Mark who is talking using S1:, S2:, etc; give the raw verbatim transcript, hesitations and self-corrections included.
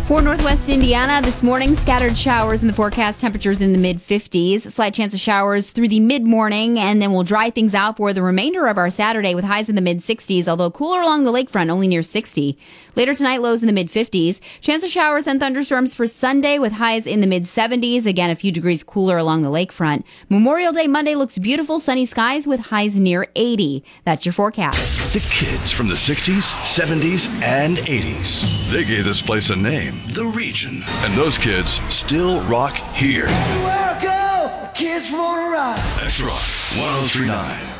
S1: For Northwest Indiana, this morning, scattered showers in the forecast, temperatures in the mid fifties. Slight chance of showers through the mid-morning, and then we'll dry things out for the remainder of our Saturday with highs in the mid sixties, although cooler along the lakefront, only near sixty. Later tonight, lows in the mid fifties. Chance of showers and thunderstorms for Sunday with highs in the mid seventies. Again, a few degrees cooler along the lakefront. Memorial Day Monday looks beautiful, sunny skies with highs near eighty. That's your forecast.
S2: The kids from the sixties, seventies, and eighties. They gave this place a name. The Region. And those kids still rock here.
S3: Welcome, kids wanna rock.
S2: That's right. one oh three point nine